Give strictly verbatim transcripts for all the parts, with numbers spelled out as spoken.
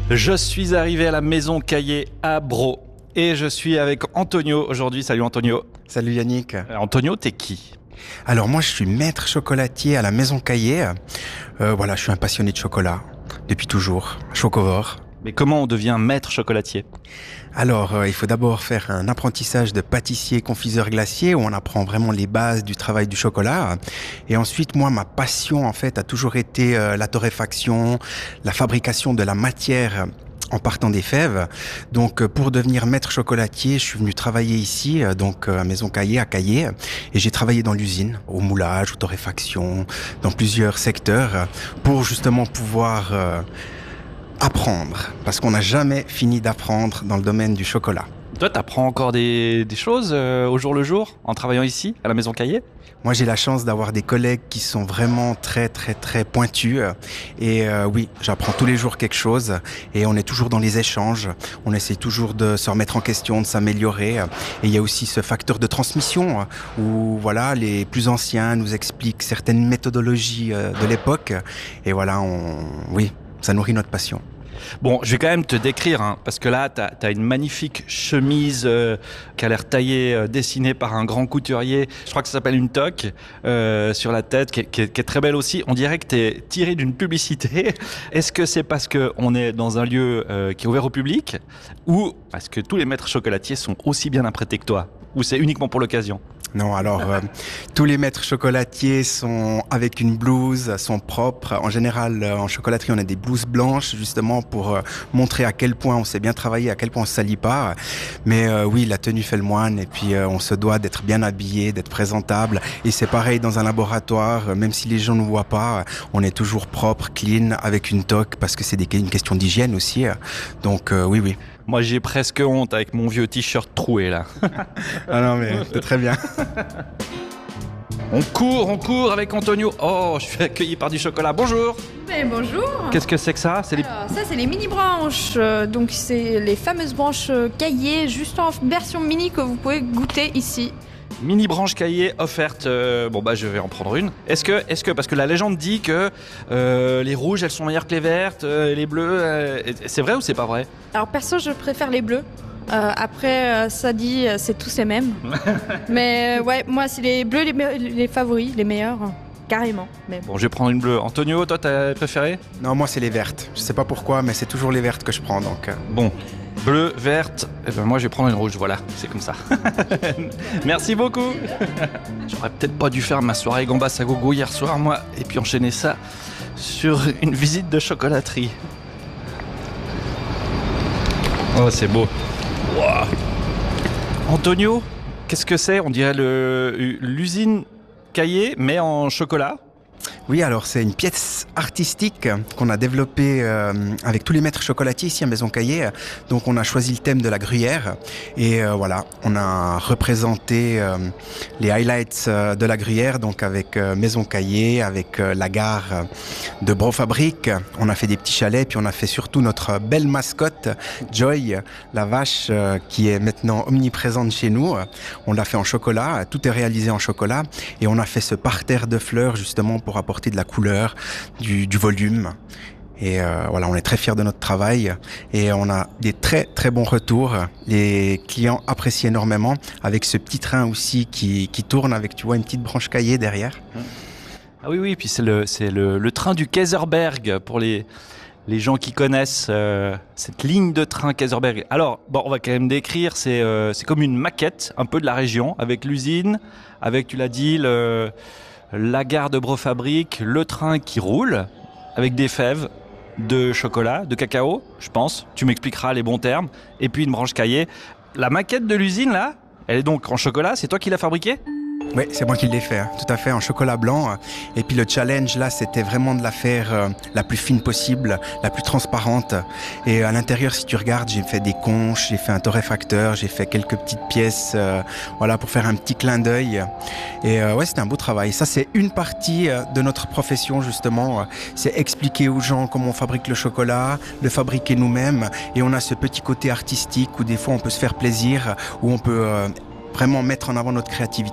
Je suis arrivé à la maison Caillé à Bro et je suis avec Antonio aujourd'hui. Salut Antonio. Salut Yannick. Euh, Antonio, t'es qui ? Alors moi je suis maître chocolatier à la maison Caillé. Euh, voilà, je suis un passionné de chocolat depuis toujours, chocovore. Mais comment on devient maître chocolatier ? Alors, euh, il faut d'abord faire un apprentissage de pâtissier confiseur glacier où on apprend vraiment les bases du travail du chocolat. Et ensuite, moi, ma passion, en fait, a toujours été euh, la torréfaction, la fabrication de la matière en partant des fèves. Donc, euh, pour devenir maître chocolatier, je suis venu travailler ici, euh, donc euh, à Maison Caillé, à Caillé. Et j'ai travaillé dans l'usine, au moulage, aux torréfaction, dans plusieurs secteurs, pour justement pouvoir... Euh, apprendre, parce qu'on n'a jamais fini d'apprendre dans le domaine du chocolat. Toi, t'apprends encore des, des choses euh, au jour le jour en travaillant ici, à la maison Caillé ? Moi, j'ai la chance d'avoir des collègues qui sont vraiment très, très, très pointus. Et euh, oui, j'apprends tous les jours quelque chose. Et on est toujours dans les échanges. On essaie toujours de se remettre en question, de s'améliorer. Et il y a aussi ce facteur de transmission où, voilà, les plus anciens nous expliquent certaines méthodologies de l'époque. Et voilà, on, oui, ça nourrit notre passion. Bon, je vais quand même te décrire, hein, parce que là, t'as, t'as une magnifique chemise euh, qui a l'air taillée, euh, dessinée par un grand couturier. Je crois que ça s'appelle une toque euh, sur la tête, qui est, qui, est, qui est très belle aussi. On dirait que t'es tiré d'une publicité. Est-ce que c'est parce qu'on est dans un lieu euh, qui est ouvert au public, ou parce que tous les maîtres chocolatiers sont aussi bien apprêtés que toi, ou c'est uniquement pour l'occasion ? Non, alors euh, tous les maîtres chocolatiers sont avec une blouse, sont propres. En général, euh, en chocolaterie, on a des blouses blanches justement pour euh, montrer à quel point on sait bien travailler, à quel point on se salit pas. Mais euh, oui, la tenue fait le moine et puis euh, on se doit d'être bien habillé, d'être présentable. Et c'est pareil dans un laboratoire, euh, même si les gens ne voient pas, on est toujours propre, clean, avec une toque parce que c'est des, une question d'hygiène aussi. Donc euh, oui, oui. Moi, j'ai presque honte avec mon vieux t-shirt troué, là. Ah non, mais c'est très bien. On court, on court avec Antonio. Oh, je suis accueilli par du chocolat. Bonjour. Mais bonjour. Qu'est-ce que c'est que ça ? C'est les... Alors, ça, c'est les mini-branches. Euh, donc, c'est les fameuses branches euh, Caillé, juste en version mini que vous pouvez goûter ici. Mini branche Caillé offerte. Euh, bon bah je vais en prendre une. Est-ce que, est-ce que parce que la légende dit que euh, les rouges elles sont meilleures que les vertes, euh, les bleues, euh, c'est vrai ou c'est pas vrai ? Alors perso, je préfère les bleus. Euh, après, euh, ça dit, euh, c'est tous les mêmes. Mais euh, ouais, moi c'est les bleus les, me- les favoris, les meilleurs, carrément. Mais Bon, je vais prendre une bleue. Antonio, toi t'as préféré ? Non, moi c'est les vertes. Je sais pas pourquoi, mais c'est toujours les vertes que je prends. Donc. Euh... Bon. Bleu, verte, et ben moi je vais prendre une rouge, voilà, c'est comme ça. Merci beaucoup. J'aurais peut-être pas dû faire ma soirée gambas à gogo hier soir, moi, et puis enchaîner ça sur une visite de chocolaterie. Oh, c'est beau. Wow. Antonio, qu'est-ce que c'est ? On dirait le, l'usine Caillé, mais en chocolat. Oui, alors c'est une pièce artistique qu'on a développée euh, avec tous les maîtres chocolatiers ici à Maison Caillé. Donc on a choisi le thème de la gruyère et euh, voilà, on a représenté euh, les highlights euh, de la gruyère, donc avec euh, Maison Caillé, avec euh, la gare de Bro-Fabrique. On a fait des petits chalets, puis on a fait surtout notre belle mascotte, Joy, la vache euh, qui est maintenant omniprésente chez nous. On l'a fait en chocolat, tout est réalisé en chocolat et on a fait ce parterre de fleurs justement pour apporter de la couleur, du, du volume. Et euh, voilà, on est très fiers de notre travail et on a des très très bons retours. Les clients apprécient énormément avec ce petit train aussi qui, qui tourne avec, tu vois, une petite branche Caillé derrière. Ah oui, oui, puis c'est le, c'est le, le train du Kaiserberg pour les, les gens qui connaissent euh, cette ligne de train Kaiserberg. Alors, bon, on va quand même décrire, c'est, euh, c'est comme une maquette un peu de la région avec l'usine, avec, tu l'as dit, le... la gare de Bro-Fabrique, le train qui roule avec des fèves de chocolat, de cacao, je pense. Tu m'expliqueras les bons termes. Et puis une branche Caillé. La maquette de l'usine, là, elle est donc en chocolat. C'est toi qui l'as fabriquée ? Oui, c'est moi qui l'ai fait, hein, tout à fait, en chocolat blanc. Et puis le challenge, là, c'était vraiment de la faire euh, la plus fine possible, la plus transparente. Et à l'intérieur, si tu regardes, j'ai fait des conches, j'ai fait un torréfacteur, j'ai fait quelques petites pièces, euh, voilà, pour faire un petit clin d'œil. Et euh, ouais, c'était un beau travail. Ça, c'est une partie euh, de notre profession, justement. C'est expliquer aux gens comment on fabrique le chocolat, le fabriquer nous-mêmes. Et on a ce petit côté artistique où des fois, on peut se faire plaisir, où on peut euh, vraiment mettre en avant notre créativité.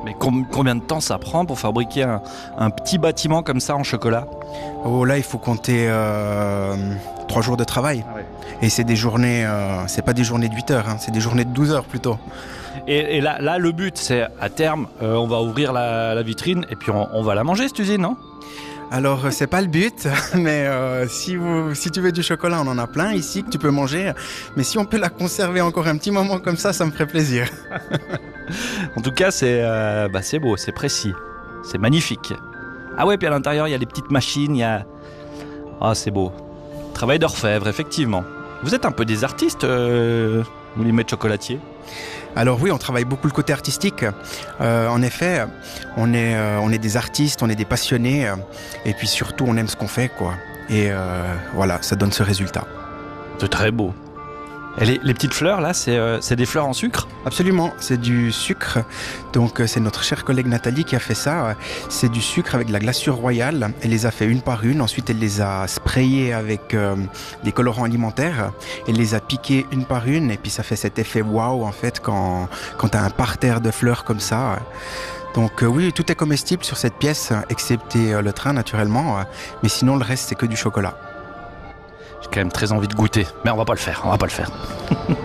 Mais com- combien de temps ça prend pour fabriquer un, un petit bâtiment comme ça en chocolat? Oh là, il faut compter euh, trois jours de travail. Ah ouais. Et c'est des journées, euh, c'est pas des journées de huit heures, hein, c'est des journées de douze heures plutôt. Et, et là, là, le but, c'est à terme, euh, on va ouvrir la, la vitrine et puis on, on va la manger, cette usine, non? Alors, euh, c'est pas le but, mais euh, si, vous, si tu veux du chocolat, on en a plein ici que tu peux manger. Mais si on peut la conserver encore un petit moment comme ça, ça me ferait plaisir. En tout cas, c'est euh, bah, c'est beau, c'est précis, c'est magnifique. Ah ouais, puis à l'intérieur, il y a les petites machines, il y a... Ah, c'est beau. Travail d'orfèvre, effectivement. Vous êtes un peu des artistes, euh, vous les maîtres chocolatiers? Alors oui, on travaille beaucoup le côté artistique. Euh, en effet, on est, euh, on est des artistes, on est des passionnés, euh, et puis surtout, on aime ce qu'on fait, quoi. Et euh, voilà, ça donne ce résultat. C'est très beau. Et les, les petites fleurs, là, c'est euh, c'est des fleurs en sucre? Absolument, c'est du sucre. Donc euh, c'est notre chère collègue Nathalie qui a fait ça. C'est du sucre avec de la glaçure royale. Elle les a fait une par une. Ensuite, elle les a sprayées avec euh, des colorants alimentaires. Elle les a piquées une par une. Et puis ça fait cet effet waouh en fait quand, quand tu as un parterre de fleurs comme ça. Donc euh, oui, tout est comestible sur cette pièce, excepté euh, le train naturellement. Euh, mais sinon, le reste, c'est que du chocolat. J'ai quand même très envie de goûter, mais on va pas le faire, on va pas le faire.